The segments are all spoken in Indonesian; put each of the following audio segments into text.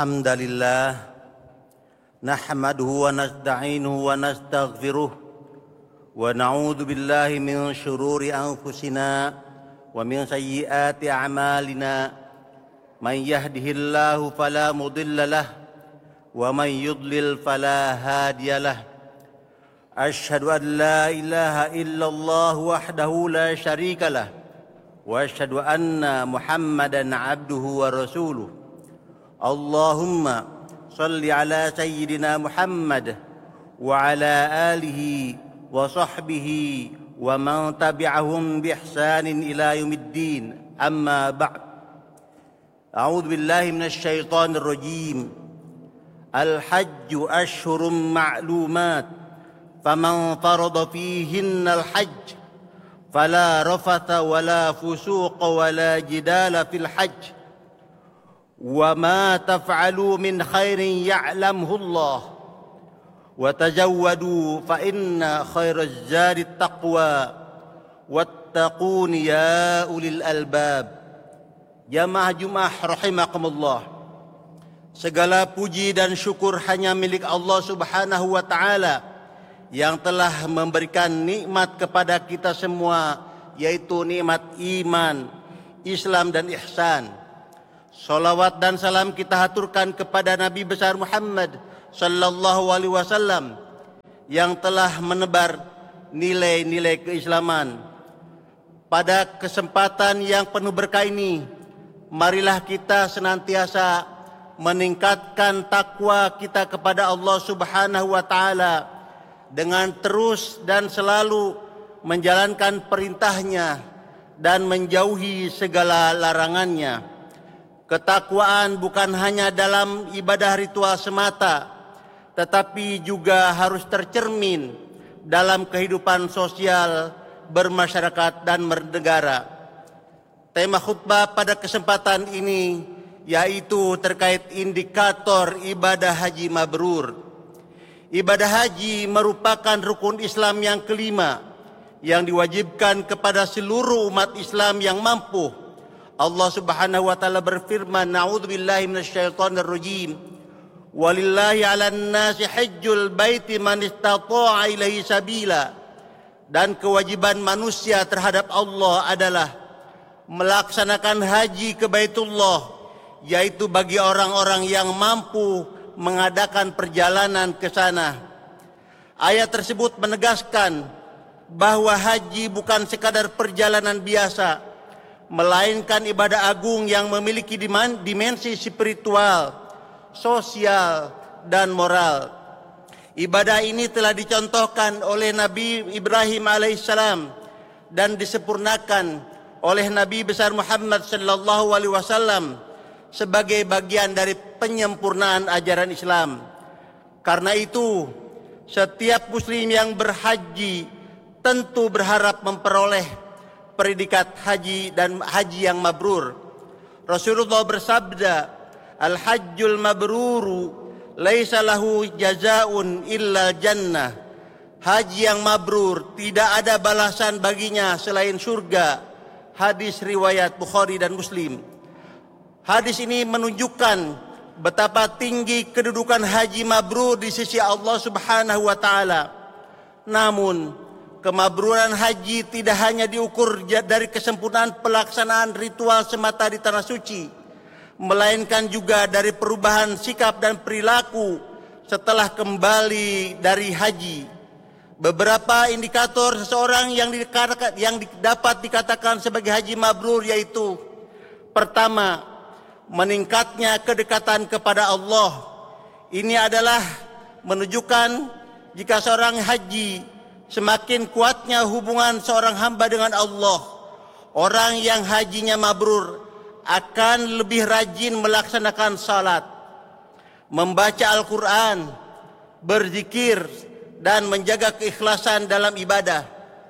Alhamdulillah nahmaduhu wa nasta'inuhu wa nastaghfiruh wa na'udzu billahi min syururi anfusina wa min sayyiati a'malina man yahdihillahu fala mudilla lah wa man yudlil fala hadiyalah. Asyhadu an la ilaha illallah wahdahu la syarika lah wa asyhadu anna Muhammadan abduhu wa rasuluh. Allahumma salli ala sayyidina Muhammad wa ala alihi wa sahbihi wa man tabi'ahum bi ihsanin ila yaumiddin. Amma ba'd. A'udzu billahi minasy syaithanir rajim. Al-hajju ashhurum ma'lumat faman farada fihinna al-hajj fala rafatha wala fusuqa wala jidala fil hajj wa ma taf'alu min khairin ya'lamhu Allah wa tajawwadu fa inna khairaz zadi taqwa wattaquni ya ulil albab. Jamaah Jumat rahimakumullah, segala puji dan syukur hanya milik Allah Subhanahu wa taala yang telah memberikan nikmat kepada kita semua, yaitu nikmat iman, Islam dan ihsan. Salawat dan salam kita haturkan kepada Nabi besar Muhammad sallallahu alaihi wasallam yang telah menebar nilai-nilai keislaman. Pada kesempatan yang penuh berkah ini, marilah kita senantiasa meningkatkan takwa kita kepada Allah Subhanahu wa taala dengan terus dan selalu menjalankan perintahnya dan menjauhi segala larangannya. Ketakwaan bukan hanya dalam ibadah ritual semata, tetapi juga harus tercermin dalam kehidupan sosial, bermasyarakat dan bernegara. Tema khutbah pada kesempatan ini yaitu terkait indikator ibadah haji mabrur. Ibadah haji merupakan rukun Islam yang kelima yang diwajibkan kepada seluruh umat Islam yang mampu. Allah Subhanahu wa taala berfirman, na'udzubillahi minasyaitonir rajim. Walillahi 'alan nasi hajjul baiti man istata'a ilaihi sabila. Dan kewajiban manusia terhadap Allah adalah melaksanakan haji ke Baitullah, yaitu bagi orang-orang yang mampu mengadakan perjalanan ke sana. Ayat tersebut menegaskan bahwa haji bukan sekadar perjalanan biasa, melainkan ibadah agung yang memiliki dimensi spiritual, sosial, dan moral. Ibadah ini telah dicontohkan oleh Nabi Ibrahim alaihissalam dan disempurnakan oleh Nabi besar Muhammad sallallahu alaihi wasallam sebagai bagian dari penyempurnaan ajaran Islam. Karena itu, setiap muslim yang berhaji tentu berharap memperoleh predikat haji dan haji yang mabrur. Rasulullah bersabda, al-hajjul mabruru laisa lahu jazaa'un illa jannah. Haji yang mabrur tidak ada balasan baginya selain surga. Hadis riwayat Bukhari dan Muslim. Hadis ini menunjukkan betapa tinggi kedudukan haji mabrur di sisi Allah Subhanahu wa taala. Namun, kemabruran haji tidak hanya diukur dari kesempurnaan pelaksanaan ritual semata di tanah suci, melainkan juga dari perubahan sikap dan perilaku setelah kembali dari haji. Beberapa indikator seseorang yang dapat dikatakan sebagai haji mabrur yaitu: pertama, meningkatnya kedekatan kepada Allah. Ini adalah menunjukkan jika seorang haji, semakin kuatnya hubungan seorang hamba dengan Allah, orang yang hajinya mabrur akan lebih rajin melaksanakan salat, membaca Al-Quran, berzikir, dan menjaga keikhlasan dalam ibadah.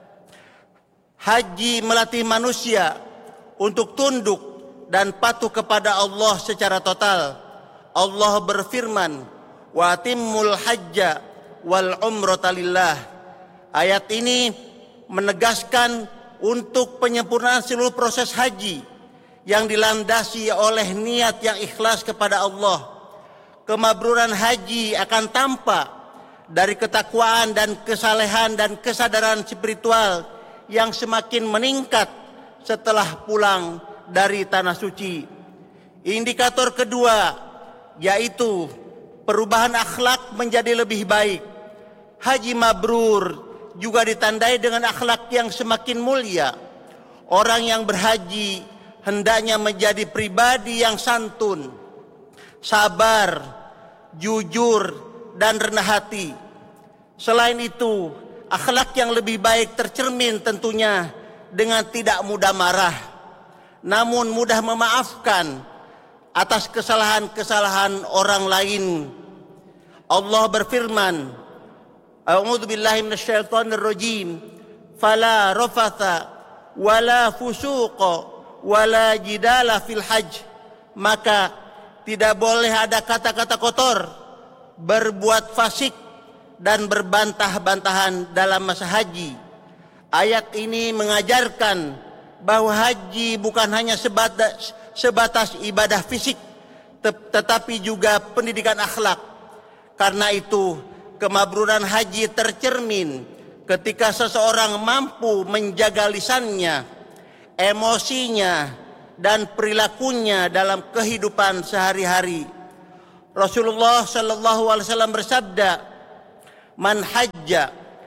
Haji melatih manusia untuk tunduk dan patuh kepada Allah secara total. Allah berfirman, wa atimmul hajja wal umrata lillah. Ayat ini menegaskan untuk penyempurnaan seluruh proses haji yang dilandasi oleh niat yang ikhlas kepada Allah. kemabruran haji akan tampak dari ketakwaan dan kesalehan dan kesadaran spiritual yang semakin meningkat setelah pulang dari tanah suci. Indikator kedua yaitu perubahan akhlak menjadi lebih baik. Haji mabrur juga ditandai dengan akhlak yang semakin mulia. Orang yang berhaji hendaknya menjadi pribadi yang santun, sabar, jujur, dan rendah hati. Selain itu, akhlak yang lebih baik tercermin tentunya dengan tidak mudah marah, namun mudah memaafkan atas kesalahan-kesalahan orang lain. Allah berfirman, A'udzu billahi minasyaitonir rajim, "Fala rafatha wala fusuqa wala jidala fil hajj." Maka tidak boleh ada kata-kata kotor, berbuat fasik, dan berbantah-bantahan dalam masa haji. Ayat ini mengajarkan bahwa haji bukan hanya sebatas ibadah fisik, tetapi juga pendidikan akhlak. Karena itu, kemabruran haji tercermin ketika seseorang mampu menjaga lisannya, emosinya, dan perilakunya dalam kehidupan sehari-hari. Rasulullah sallallahu alaihi wasallam bersabda, "Man hajja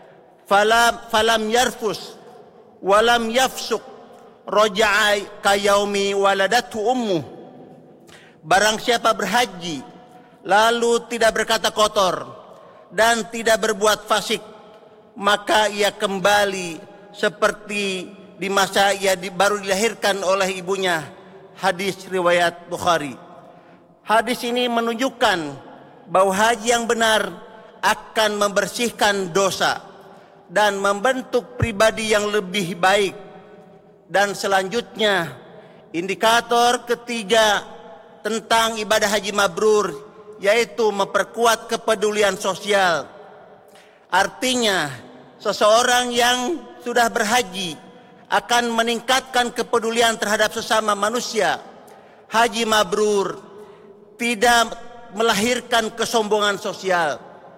falam yarfus walam yafsuk raja'a kayaumi waladatu ummuh." Barang siapa berhaji lalu tidak berkata kotor dan tidak berbuat fasik, maka ia kembali seperti di masa ia baru dilahirkan oleh ibunya. Hadis riwayat Bukhari. Hadis ini menunjukkan bahwa haji yang benar akan membersihkan dosa dan membentuk pribadi yang lebih baik. Dan selanjutnya, indikator ketiga tentang ibadah haji mabrur yaitu memperkuat kepedulian sosial. Artinya, seseorang yang sudah berhaji akan meningkatkan kepedulian terhadap sesama manusia. Haji mabrur tidak melahirkan kesombongan sosial,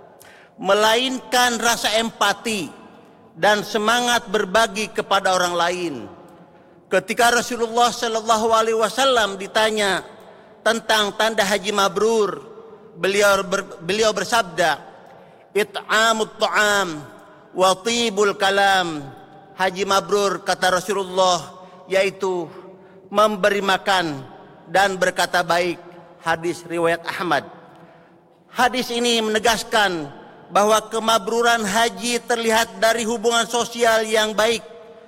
melainkan rasa empati dan semangat berbagi kepada orang lain. Ketika Rasulullah sallallahu alaihi wasallam ditanya tentang tanda haji mabrur, beliau bersabda, "It'amut ta'am wa tibul kalam." Haji mabrur, kata Rasulullah, yaitu memberi makan dan berkata baik. Hadis riwayat Ahmad. Hadis ini menegaskan bahwa kemabruran haji terlihat dari hubungan sosial yang baik,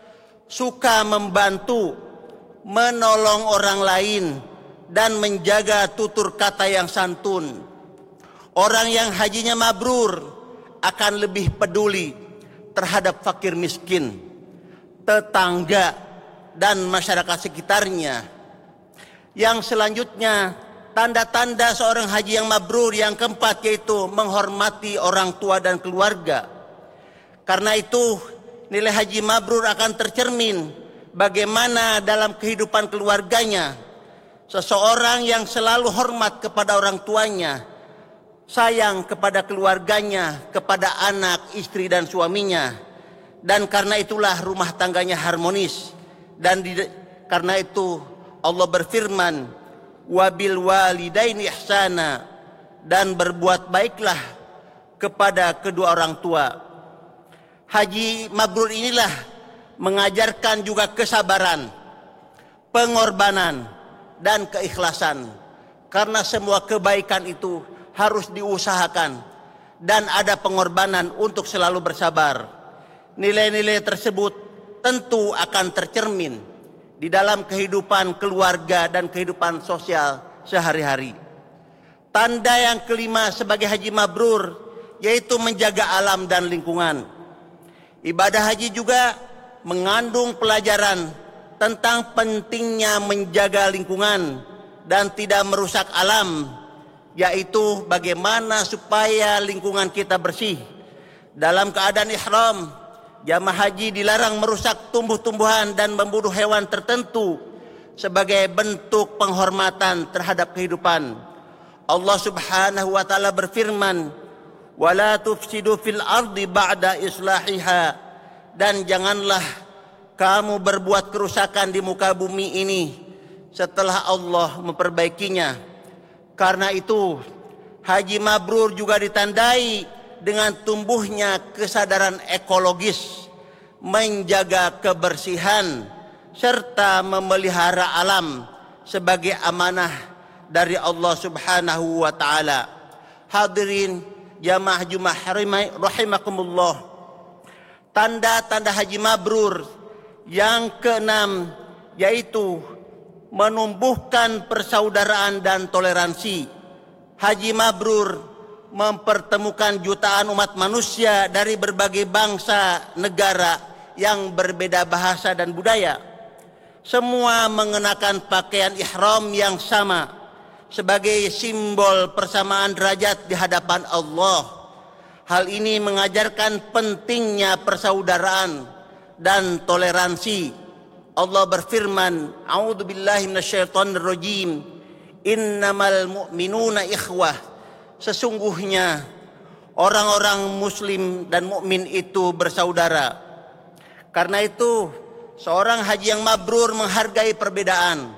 suka membantu, menolong orang lain, dan menjaga tutur kata yang santun. Orang yang hajinya mabrur akan lebih peduli terhadap fakir miskin, tetangga, dan masyarakat sekitarnya. Yang selanjutnya, tanda-tanda seorang haji yang mabrur yang keempat yaitu menghormati orang tua dan keluarga. Karena itu, nilai haji mabrur akan tercermin bagaimana dalam kehidupan keluarganya. Seseorang yang selalu hormat kepada orang tuanya, sayang kepada keluarganya, kepada anak, istri, dan suaminya. Dan karena itulah rumah tangganya harmonis. Dan karena itu Allah berfirman, "Wabil walidaini ihsana," dan berbuat baiklah kepada kedua orang tua. Haji mabrur inilah mengajarkan juga kesabaran, pengorbanan, dan keikhlasan. Karena semua kebaikan itu harus diusahakan dan ada pengorbanan untuk selalu bersabar. Nilai-nilai tersebut tentu akan tercermin di dalam kehidupan keluarga dan kehidupan sosial sehari-hari. Tanda yang kelima sebagai haji mabrur yaitu menjaga alam dan lingkungan. Ibadah haji juga mengandung pelajaran tentang pentingnya menjaga lingkungan dan tidak merusak alam, yaitu bagaimana supaya lingkungan kita bersih. Dalam keadaan ihram, jamaah haji dilarang merusak tumbuh-tumbuhan dan membunuh hewan tertentu sebagai bentuk penghormatan terhadap kehidupan. Allah Subhanahu wa taala berfirman, "Wala tufsidu fil ardi ba'da islahiha." Dan janganlah kamu berbuat kerusakan di muka bumi ini setelah Allah memperbaikinya. Karena itu, haji mabrur juga ditandai dengan tumbuhnya kesadaran ekologis, menjaga kebersihan, serta memelihara alam sebagai amanah dari Allah Subhanahu wa taala. Hadirin jamaah Jumat rahimakumullah. Tanda-tanda haji mabrur yang keenam yaitu menumbuhkan persaudaraan dan toleransi. Haji mabrur mempertemukan jutaan umat manusia dari berbagai bangsa, negara yang berbeda bahasa dan budaya. Semua mengenakan pakaian ihram yang sama sebagai simbol persamaan derajat di hadapan Allah. Hal ini mengajarkan pentingnya persaudaraan dan toleransi. Allah berfirman, "A'udzubillahi minasyaitonirrajim. Innamal mu'minuna ikhwah." Sesungguhnya orang-orang muslim dan mukmin itu bersaudara. Karena itu, seorang haji yang mabrur menghargai perbedaan,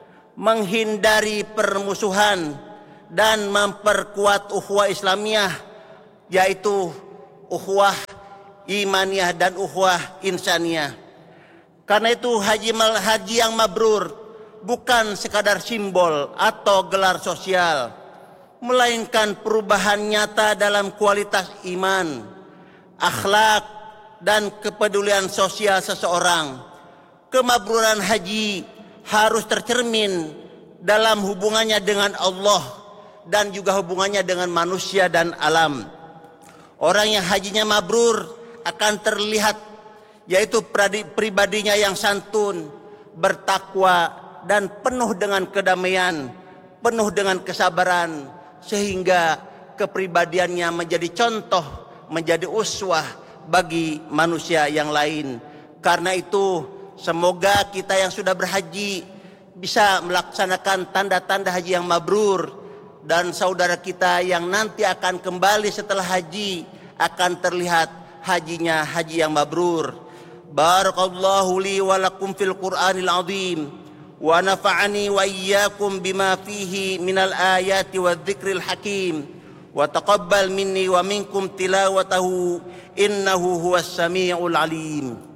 menghindari permusuhan, dan memperkuat ukhuwah Islamiyah, yaitu ukhuwah imaniyah dan ukhuwah insaniyah. Karena itu haji yang mabrur bukan sekadar simbol atau gelar sosial, melainkan perubahan nyata dalam kualitas iman, akhlak, dan kepedulian sosial seseorang. Kemabruran haji harus tercermin dalam hubungannya dengan Allah dan juga hubungannya dengan manusia dan alam. Orang yang hajinya mabrur akan terlihat yaitu pribadinya yang santun, bertakwa, dan penuh dengan kedamaian, penuh dengan kesabaran, sehingga kepribadiannya menjadi contoh, menjadi uswah bagi manusia yang lain. Karena itu, semoga kita yang sudah berhaji bisa melaksanakan tanda-tanda haji yang mabrur, dan saudara kita yang nanti akan kembali setelah haji akan terlihat hajinya haji yang mabrur. Barakallahu li wa lakum fil Qur'anil azim wa nafa'ani wa iyyakum bima fihi minal ayati wadh-dhikril hakim wa taqabbal minni wa minkum tilawatahu innahu huwas samiul alim.